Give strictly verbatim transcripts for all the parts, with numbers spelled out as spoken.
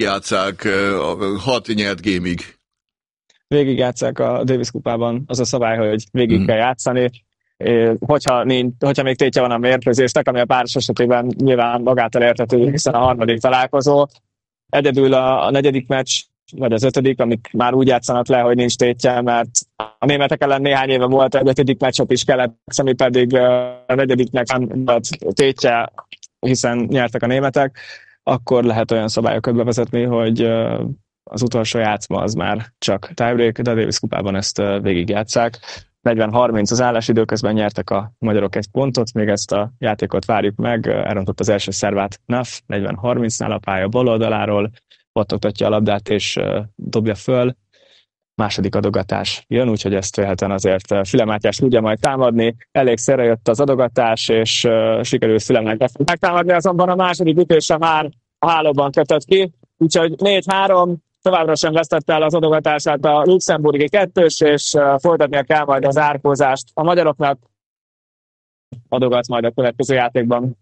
játsszák hat nyert gémig. Végigjátsszák a Davis kupában, az a szabály, hogy végig mm. kell játszani. Hogyha, nincs, hogyha még tétje van a mérkőzésnek, ami a páros esetében nyilván magától értető, hiszen a harmadik találkozó. Egyedül a, a negyedik meccs, vagy az ötödik, amik már úgy játszanak le, hogy nincs tétje, mert a németek ellen néhány éve volt egy ötödik meccset is kellett, ami pedig a negyediknek nem volt tétje, hiszen nyertek a németek, akkor lehet olyan szabályokat bevezetni, hogy az utolsó játszma az már csak tiebreak, de a Davis kupában ezt végigjátsszák. negyven harminc az állás, időközben nyertek a magyarok egy pontot, még ezt a játékot várjuk meg, elrontott az első szervát Naf, negyven harmincnál a pálya bal oldaláról, pattogtatja a labdát és dobja föl, második adogatás jön, úgyhogy ezt vélhetően azért Füle Mátyás tudja majd támadni, elég szerre jött az adogatás, és sikerült Füle Mátyás megtámadni, azonban a második ütése már a hálóban kötött ki, úgyhogy négy három, továbbra sem vesztette el az adogatását a luxemburgi kettős, és folytatnia kell majd az árkózást. A magyaroknak adogat majd a következő játékban.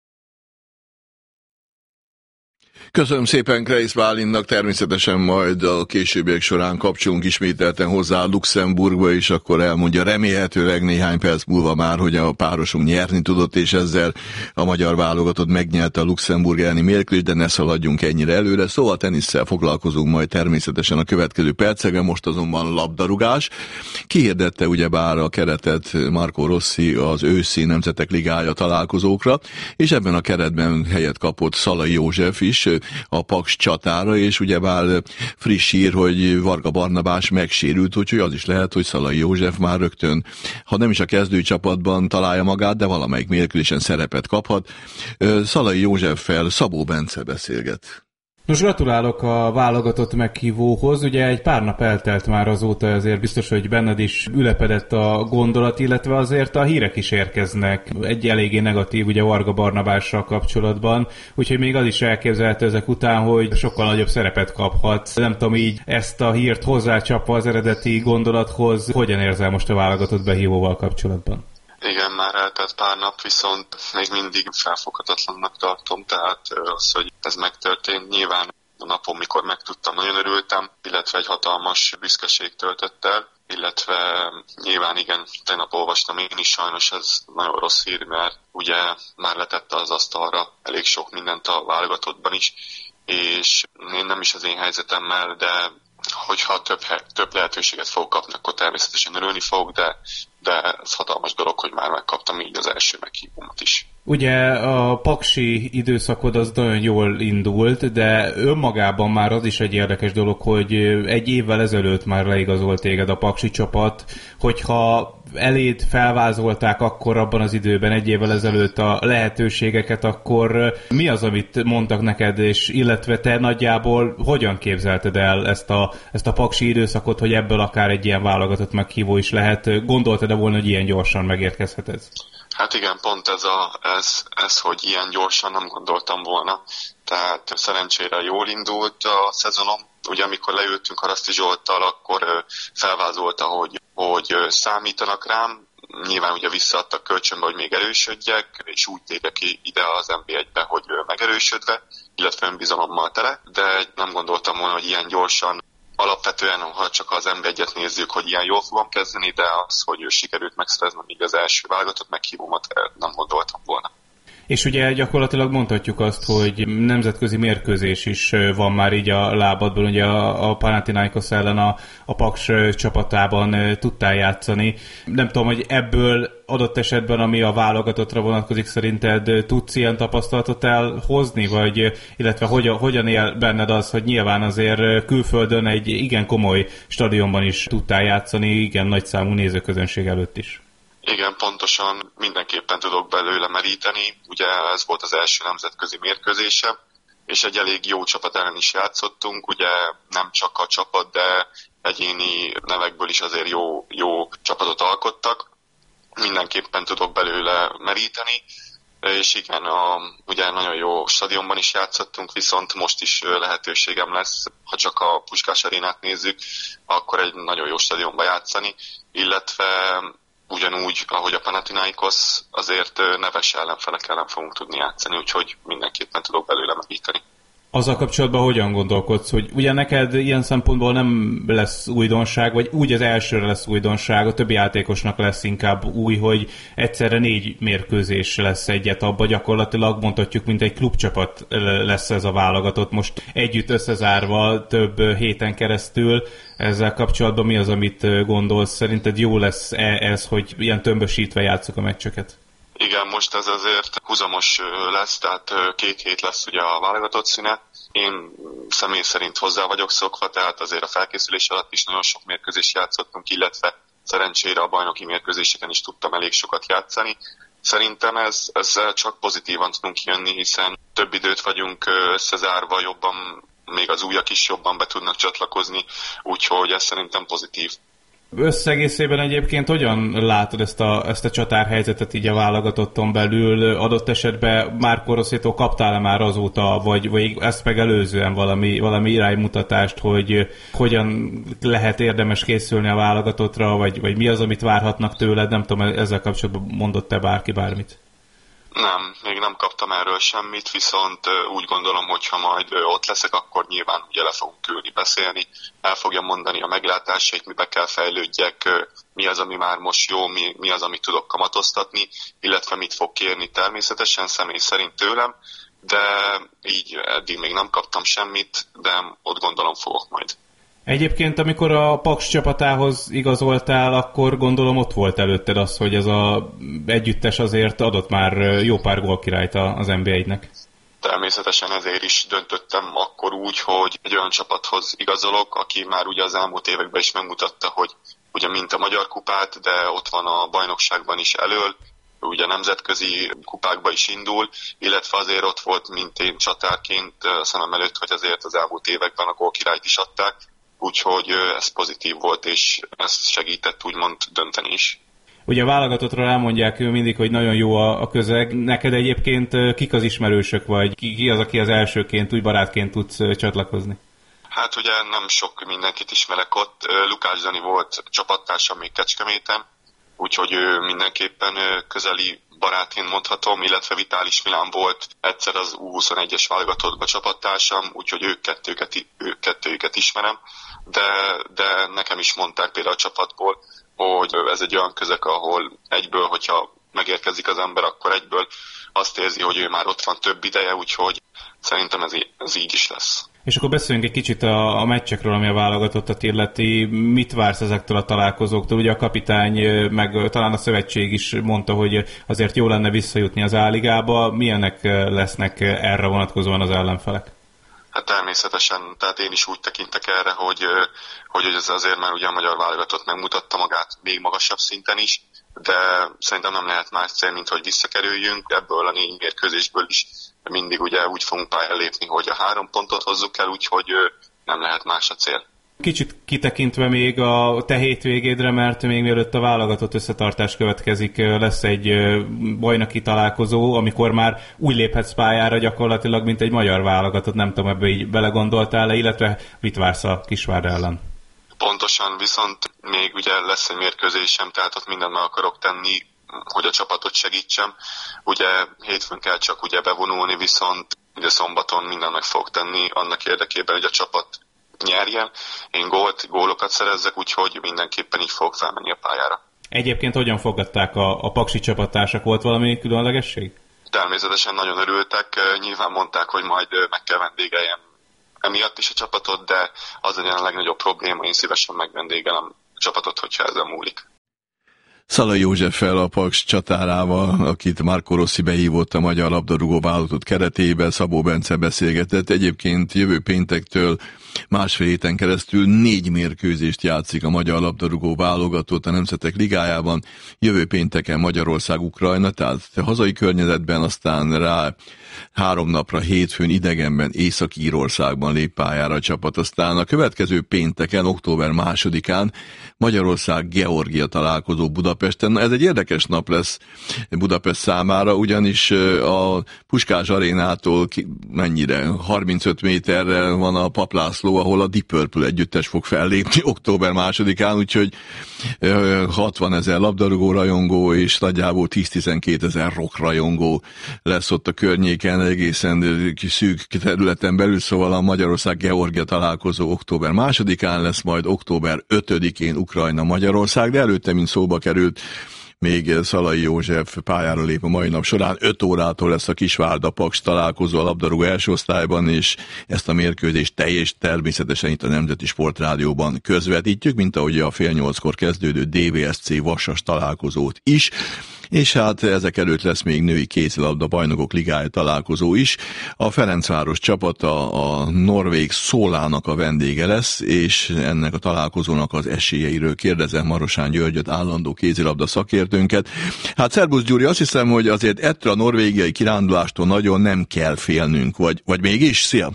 Köszönöm szépen Kreisz Bálintnak, természetesen majd a későbbiek során kapcsolunk ismételten hozzá Luxemburgba, és akkor elmondja remélhetőleg néhány perc múlva már, hogy a párosunk nyerni tudott, és ezzel a magyar válogatott megnyerte a Luxemburg elleni mérkőzést, de ne szaladjunk ennyire előre. Szóval tenisszel foglalkozunk majd természetesen a következő percekben, most azonban labdarúgás. Kihirdette ugyebár a keretet Marco Rossi az őszi Nemzetek Ligája találkozókra, és ebben a keretben helyet kapott Szalai József is a Paks csatára, és ugyebár friss hír, hogy Varga Barnabás megsérült, úgyhogy az is lehet, hogy Szalai József már rögtön, ha nem is a kezdőcsapatban találja magát, de valamelyik mérkőzésen szerepet kaphat. Szalai Józseffel Szabó Bence beszélget. Nos, gratulálok a válogatott meghívóhoz. Ugye egy pár nap eltelt már azóta, azért biztos, hogy benned is ülepedett a gondolat, illetve azért a hírek is érkeznek. Egy eléggé negatív, ugye Varga Barnabással kapcsolatban, úgyhogy még az is elképzelhető ezek után, hogy sokkal nagyobb szerepet kaphat. Nem tudom, így ezt a hírt hozzácsapva az eredeti gondolathoz, hogyan érzel most a válogatott behívóval kapcsolatban? Igen, már eltelt pár nap, viszont még mindig felfoghatatlannak tartom, tehát az, hogy ez megtörtént, nyilván a napon, mikor megtudtam, nagyon örültem, illetve egy hatalmas büszkeség töltött el, illetve nyilván igen, tegnap olvastam én is, sajnos ez nagyon rossz hír, mert ugye már letette az asztalra elég sok mindent a válogatottban is, és én nem is az én helyzetemmel, de hogyha több, több lehetőséget fogok kapni, akkor természetesen örülni fogok, de, de ez hatalmas dolog, hogy már megkaptam így az első meghívómat is. Ugye a paksi időszakod az nagyon jól indult, de önmagában már az is egy érdekes dolog, hogy egy évvel ezelőtt már leigazolt téged a paksi csapat, hogyha eléd felvázolták akkor abban az időben, egy évvel ezelőtt a lehetőségeket, akkor mi az, amit mondtak neked, és illetve te nagyjából hogyan képzelted el ezt a, ezt a paksi időszakot, hogy ebből akár egy ilyen válogatott meghívó is lehet? Gondoltad-e volna, hogy ilyen gyorsan megérkezhet ez? Hát igen, pont ez, a, ez, ez, hogy ilyen gyorsan nem gondoltam volna. Tehát szerencsére jól indult a szezonom. Ugye amikor leültünk Haraszti Zsolttal, akkor felvázolta, hogy, hogy számítanak rám. Nyilván ugye visszaadtak kölcsönbe, hogy még erősödjek, és úgy térjek ki ide az en bé egybe, hogy megerősödve, illetve önbizalommal tele. De nem gondoltam volna, hogy ilyen gyorsan. Alapvetően, ha csak az en bé egyet nézzük, hogy ilyen jól fogom kezdeni, de az, hogy sikerült megszereznem így az első válogatott meghívómat, nem gondoltam volna. És ugye gyakorlatilag mondhatjuk azt, hogy nemzetközi mérkőzés is van már így a lábadból, ugye a, a Panathinaikos ellen a, a Paks csapatában tudtál játszani. Nem tudom, hogy ebből adott esetben, ami a válogatottra vonatkozik, szerinted tudsz ilyen tapasztalatot elhozni, vagy illetve hogyan, hogyan él benned az, hogy nyilván azért külföldön egy igen komoly stadionban is tudtál játszani, igen nagy számú nézőközönség előtt is? Igen, pontosan mindenképpen tudok belőle meríteni. Ugye ez volt az első nemzetközi mérkőzésem, és egy elég jó csapat ellen is játszottunk. Ugye nem csak a csapat, de egyéni nevekből is azért jó, jó csapatot alkottak. Mindenképpen tudok belőle meríteni. És igen, a, ugye nagyon jó stadionban is játszottunk, viszont most is lehetőségem lesz, ha csak a Puskás arénát nézzük, akkor egy nagyon jó stadionban játszani, illetve ugyanúgy, ahogy a Panathinaikos, azért neves ellenfelek ellen fogunk tudni játszani, úgyhogy mindenképpen tudok belőle megíteni. Azzal kapcsolatban hogyan gondolkodsz, hogy ugye neked ilyen szempontból nem lesz újdonság, vagy úgy az elsőre lesz újdonság, a többi játékosnak lesz inkább új, hogy egyszerre négy mérkőzés lesz egyet, abba gyakorlatilag mondhatjuk, mint egy klubcsapat lesz ez a válogatott, most együtt összezárva több héten keresztül. Ezzel kapcsolatban mi az, amit gondolsz? Szerinted jó lesz ez, hogy ilyen tömbösítve játsszuk a meccseket? Igen, most ez azért húzamos lesz, tehát két hét lesz ugye a válogatott szünet. Én személy szerint hozzá vagyok szokva, tehát azért a felkészülés alatt is nagyon sok mérkőzést játszottunk, illetve szerencsére a bajnoki mérkőzéseken is tudtam elég sokat játszani. Szerintem ez, ezzel csak pozitívan tudunk jönni, hiszen több időt vagyunk összezárva, jobban, még az újak is jobban be tudnak csatlakozni, úgyhogy ez szerintem pozitív. Összegészében egyébként hogyan látod ezt a, ezt a csatárhelyzetet így a válogatotton belül? Adott esetben Marco Rossitól kaptál-e már azóta, vagy, vagy ezt megelőzően valami, valami iránymutatást, hogy hogyan lehet érdemes készülni a válogatottra, vagy, vagy mi az, amit várhatnak tőled? Nem tudom, ezzel kapcsolatban mondott-e bárki bármit? Nem, még nem kaptam erről semmit, viszont úgy gondolom, hogy ha majd ott leszek, akkor nyilván ugye le fogunk ülni, beszélni, el fogja mondani a meglátásait, mibe kell fejlődjek, mi az, ami már most jó, mi, mi az, amit tudok kamatoztatni, illetve mit fog kérni természetesen személy szerint tőlem, de így eddig még nem kaptam semmit, de ott gondolom fogok majd. Egyébként, amikor a Paks csapatához igazoltál, akkor gondolom ott volt előtted az, hogy ez az együttes azért adott már jó pár gólkirályt az en bé egynek. Természetesen ezért is döntöttem akkor úgy, hogy egy olyan csapathoz igazolok, aki már ugye az elmúlt években is megmutatta, hogy ugye mint a Magyar Kupát, de ott van a bajnokságban is elől, ugye nemzetközi kupákba is indul, illetve azért ott volt, mint én csatárként szemem előtt, hogy azért az elmúlt években a gólkirályt is adták, úgyhogy ez pozitív volt, és ez segített úgymond dönteni is. Ugye a válogatottról elmondják mindig, hogy nagyon jó a, a közeg. Neked egyébként kik az ismerősök, vagy ki az, aki az elsőként, úgy barátként tudsz csatlakozni? Hát ugye nem sok mindenkit ismerek ott. Lukács Dani volt csapattársam még Kecskeméten, úgyhogy ő mindenképpen közeli barátként mondhatom, illetve Vitális Milán volt egyszer az U huszonegyes válogatottban csapattársam, úgyhogy ők kettőket, ők kettőjüket ismerem, de, de nekem is mondták például a csapatból, hogy ez egy olyan közeg, ahol egyből, hogyha megérkezik az ember, akkor egyből azt érzi, hogy ő már ott van több ideje, úgyhogy szerintem ez, ez így is lesz. És akkor beszéljünk egy kicsit a, a meccsekről, ami a válogatottat illeti. Mit vársz ezektől a találkozóktól? Ugye a kapitány, meg talán a szövetség is mondta, hogy azért jó lenne visszajutni az A-ligába. Milyenek lesznek erre vonatkozóan az ellenfelek? Hát természetesen, tehát én is úgy tekintek erre, hogy, hogy ez azért már ugye a magyar válogatott megmutatta magát még magasabb szinten is, de szerintem nem lehet más cél, mint hogy visszakerüljünk. Ebből a négy mérkőzésből is mindig ugye úgy fogunk pályán lépni, hogy a három pontot hozzuk el, úgyhogy nem lehet más a cél. Kicsit kitekintve még a te hétvégédre, mert még mielőtt a válogatott összetartás következik, lesz egy bajnoki találkozó, amikor már úgy léphetsz pályára gyakorlatilag, mint egy magyar válogatott. Nem tudom, ebbe így belegondoltál-e, illetve mit vársz a Kisvárd ellen? Pontosan, viszont még ugye lesz egy mérkőzésem, tehát ott mindent meg akarok tenni, hogy a csapatot segítsem. Ugye hétfőn kell csak ugye bevonulni, viszont ugye szombaton mindent meg fog tenni annak érdekében, hogy a csapat nyerjen. Én gólt, gólokat szerezzek, úgyhogy mindenképpen így fogok felmenni a pályára. Egyébként hogyan fogadták a, a paksi csapattársak? Volt valami különlegesség? Természetesen nagyon örültek. Nyilván mondták, hogy majd meg kell vendégeljem emiatt is a csapatot, de az legyen a legnagyobb probléma, én szívesen megvendégelem a csapatot, hogyha ezzel múlik. Szalai Józseffel, a Paks csatárával, akit Marco Rossi behívott a magyar labdarúgó válogatott keretében, Szabó Bence beszélgetett. Egyébként jövő péntektől másfél héten keresztül négy mérkőzést játszik a magyar labdarúgó válogatott a Nemzetek Ligájában. Jövő pénteken Magyarország-Ukrajna, tehát hazai környezetben, aztán rá három napra hétfőn idegenben Észak-Írországban lép pályára a csapat. Aztán a következő pénteken, október másodikán Magyarország-Georgia találkozó Budapest Budapesten. Ez egy érdekes nap lesz Budapest számára, ugyanis a Puskás arénától mennyire, harmincöt méterre van a Papp László, ahol a Deep Purple együttes fog fellépni október másodikán, úgyhogy hatvanezer labdarúgó rajongó és nagyjából tíz-tizenkét ezer rock rajongó lesz ott a környéken, egészen szűk területen belül, szóval a Magyarország-Georgia találkozó október másodikán lesz, majd október ötödikén Ukrajna-Magyarország, de előtte, mint szóba került, még Szalai József pályára lép a mai nap során. öt órától lesz a Kisvárda-Paks találkozó a labdarúgó első osztályban, és ezt a mérkőzést teljes természetesen itt a Nemzeti Sportrádióban közvetítjük, mint ahogy a fél nyolckor kezdődő dé vé es cé Vasas találkozót is. És hát ezek előtt lesz még női kézilabda bajnokok ligája találkozó is. A Ferencváros csapata a norvég Szólának a vendége lesz, és ennek a találkozónak az esélyeiről kérdezem Marosán Györgyöt, állandó kézilabda szakértőnket. Hát szerbusz Gyuri, azt hiszem, hogy azért ettől a norvégiai kirándulástól nagyon nem kell félnünk, vagy, vagy mégis? Szia!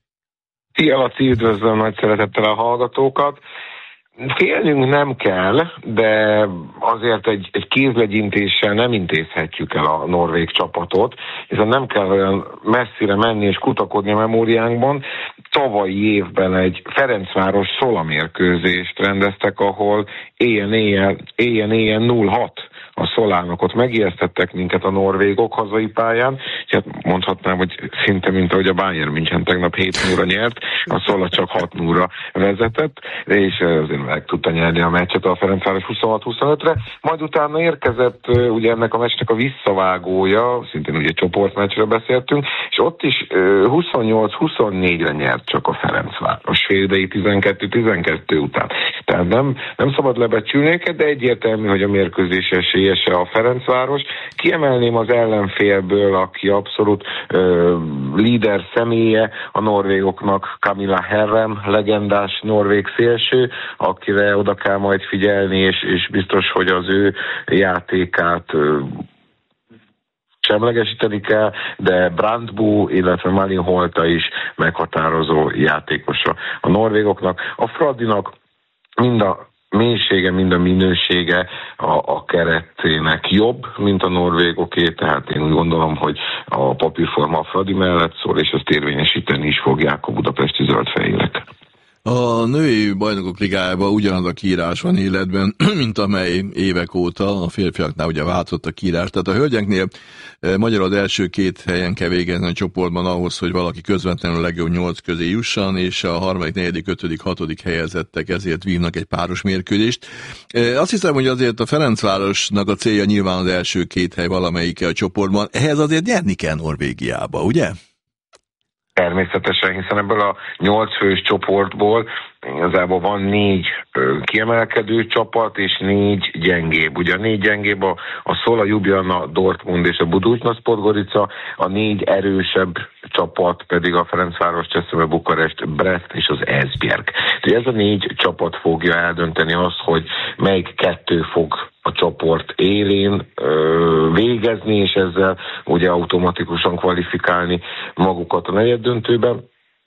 Szia, Laci, üdvözlöm nagy szeretettel a hallgatókat. Félnünk nem kell, de azért egy, egy kézlegyintéssel nem intézhetjük el a norvég csapatot, hiszen nem kell olyan messzire menni és kutakodni a memóriánkban. Tavalyi évben egy Ferencváros Szola mérkőzést rendeztek, ahol éjjel-éjjel, éjjel-éjjel nulla hat a Szolának, ott megijesztettek minket a norvégok hazai pályán, és hát mondhatnám, hogy szinte mint ahogy a Bayern München tegnap hét nulla nyert, a Szola csak hat nulla vezetett, és azért meg tudta nyerni a meccset a Ferencváros huszonhat huszonötre, majd utána érkezett ugye ennek a meccsnek a visszavágója, szintén ugye csoportmeccsről beszéltünk, és ott is huszonnyolc huszonnégyre nyert csak a Ferencváros, fél idei tizenkettő tizenkettő után. Tehát nem, nem szabad lebecsülni őket, de egyértelmű, hogy a mérkőzés esélyese a Ferencváros. Kiemelném az ellenfélből, aki abszolút ö, líder személye a norvégoknak, Camilla Herrem, legendás norvég szélső, akire oda kell majd figyelni, és, és biztos, hogy az ő játékát ö, semlegesíteni kell, de Brandbu, illetve Malin Holta is meghatározó játékosa a norvégoknak. A Fradinak mind a mélysége, mind a minősége a, a keretének jobb, mint a norvégoké, tehát én úgy gondolom, hogy a papírforma a Fradi mellett szól, és ezt érvényesíteni is fogják a budapesti zöldfehérek. A női bajnokok ligájában ugyanaz a kiírás van életben, mint amely évek óta, a férfiaknál ugye változott a kiírás. Tehát a hölgyeknél Magyarország első két helyen kell végezni a csoportban ahhoz, hogy valaki közvetlenül a legjobb nyolc közé jusson, és a harmadik, negyedik, ötödik, hatodik helyezettek ezért vívnak egy páros mérkőzést. Azt hiszem, hogy azért a Ferencvárosnak a célja nyilván az első két hely valamelyike a csoportban. Ehhez azért nyerni kell Norvégiába, ugye? Természetesen, hiszen ebből a nyolc fős csoportból igazából van négy kiemelkedő csapat, és négy gyengébb. Ugye a négy gyengébb a, a Szola, Ljubljana, Dortmund és a Budućnost Podgorica, a négy erősebb csapat pedig a Ferencváros, Cseszeme, Bukarest, Brest és az Esbjerg. Ez a négy csapat fogja eldönteni azt, hogy melyik kettő fog a csoport élén ö, végezni, és ezzel ugye automatikusan kvalifikálni magukat a negyeddöntőben.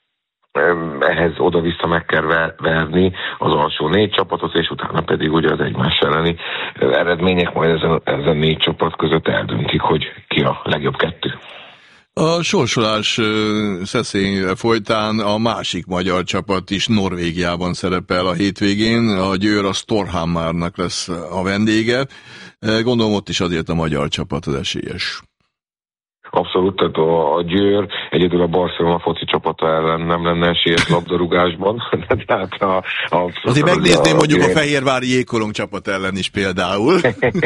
Ehhez oda-vissza meg kell verni az alsó négy csapatot, és utána pedig ugye az egymás elleni eredmények majd ezen, ezen négy csapat között eldöntik, hogy ki a legjobb kettő. A sorsolás szeszély folytán a másik magyar csapat is Norvégiában szerepel a hétvégén. A Győr a Storhamarnak lesz a vendége. Gondolom ott is azért a magyar csapat az esélyes. Abszolút, tehát a, a Győr egyedül a Barcelona foci csapata ellen nem lenne esélyes labdarúgásban. tehát a, a, azért megnézném a, mondjuk a, a Fehérvári Jégkorong csapat ellen is például.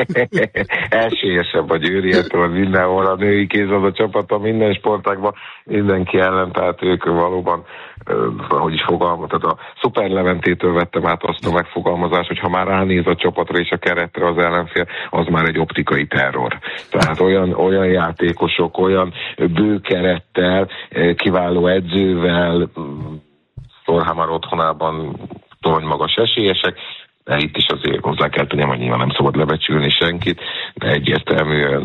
Esélyesebb a Győr, illetve mindenhol a női kézilabda csapata, minden sportágban mindenki ellen, tehát ők valóban, ahogy is fogalmaz, tehát a Szuper Leventétől vettem át azt a megfogalmazást, hogy ha már ránéz a csapatra és a keretre az ellenfél, az már egy optikai terror. Tehát olyan, olyan játékosok, olyan bőkerettel, kiváló edzővel, Storhamar otthonában torony magas esélyesek, de itt is azért hozzá kell tennem, hogy nyilván nem szabad lebecsülni senkit, de egyértelműen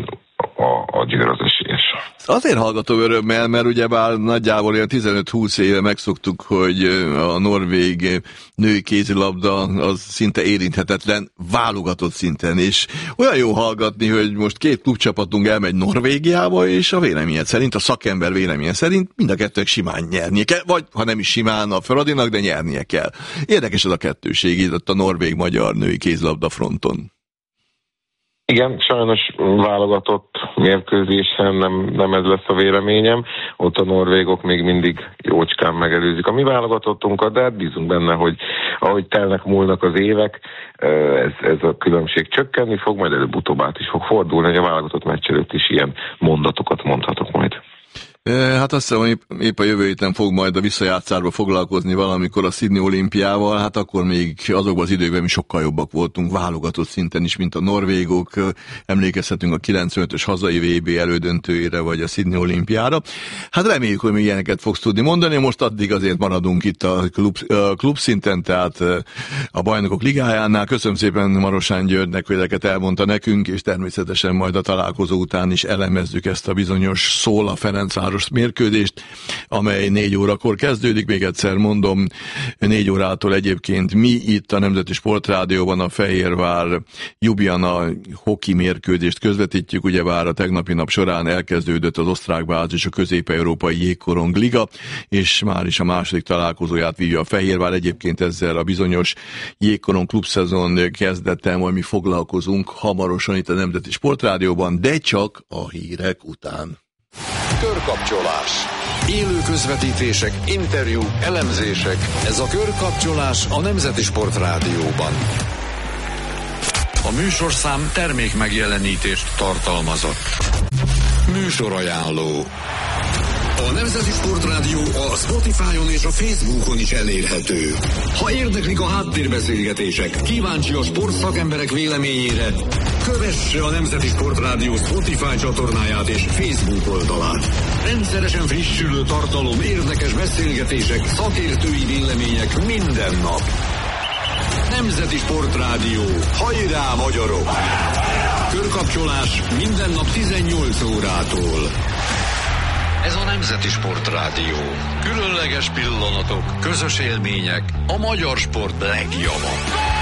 a, a győr az esélyes. Azért hallgatom örömmel, mert ugyebár nagyjából ilyen tizenöt-húsz éve megszoktuk, hogy a norvég női kézilabda az szinte érinthetetlen válogatott szinten, és olyan jó hallgatni, hogy most két klubcsapatunk elmegy Norvégiába, és a véleményed szerint, a szakember véleménye szerint mind a kettőnek simán nyernie kell, vagy ha nem is simán a Fradinak, de nyernie kell. Érdekes ez a kettőség itt a norvég-magyar női kézilabda fronton. Igen, sajnos válogatott mérkőzésen nem, nem ez lesz a véleményem. Ott a norvégok még mindig jócskán megelőzik a mi válogatottunkat, de hát bízunk benne, hogy ahogy telnek múlnak az évek, ez, ez a különbség csökkenni fog, majd előbb-utóbb át is fog fordulni, hogy a válogatott meccs előtt is ilyen mondatokat mondhatok majd. Hát azt hiszem, hogy épp a jövő héten fog majd a visszajátszárba foglalkozni valamikor a Sydney olimpiával, hát akkor még azokban az időkben mi sokkal jobbak voltunk válogatott szinten is, mint a norvégok. Emlékezhetünk a kilencvenötös hazai vé bé elődöntőjére, vagy a Sydney olimpiára. Hát reméljük, hogy még ilyeneket fogsz tudni mondani, most addig azért maradunk itt a klub, a klub szinten, tehát a Bajnokok Ligájánál. Köszönöm szépen Marosán Györgynek, hogy ezeket elmondta nekünk, és természetesen majd a találkozó után is elemezzük ezt a bizonyos Szóla Ferencváros mérkőzést, amely négy órakor kezdődik, még egyszer mondom, négy órától egyébként mi itt a Nemzeti Sportrádióban a Fehérvár Ljubljana hoki mérkőzést közvetítjük, ugyebár a tegnapi nap során elkezdődött az osztrák bázis a Közép-Európai Jégkorong Liga, és már is a második találkozóját vívja a Fehérvár, egyébként ezzel a bizonyos Jégkorong klubszezon kezdettel majd mi foglalkozunk hamarosan itt a Nemzeti Sportrádióban, de csak a hírek után. Körkapcsolás. Élő közvetítések, interjúk, elemzések. Ez a Körkapcsolás a Nemzeti Sportrádióban. A műsorszám termék megjelenítést tartalmazott. Műsorajánló. A Nemzeti Sportrádió a Spotify-on és a Facebookon is elérhető. Ha érdeklik a háttérbeszélgetések, kíváncsi a sportszakemberek véleményére, kövesse a Nemzeti Sportrádió Spotify csatornáját és Facebook oldalát. Rendszeresen frissülő tartalom, érdekes beszélgetések, szakértői vélemények minden nap. Nemzeti Sportrádió. Hajrá, magyarok! Körkapcsolás minden nap tizennyolc órától. Ez a Nemzeti Sportrádió. Különleges pillanatok, közös élmények, a magyar sport legjobb.